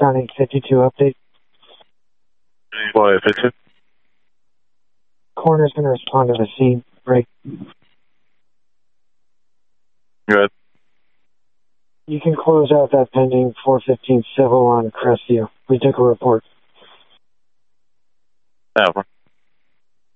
Eastbound 852 update. Boy, 52. Coroner's going to respond to the scene. Break. Good. You can close out that pending 415 civil on Crestview. We took a report. Over.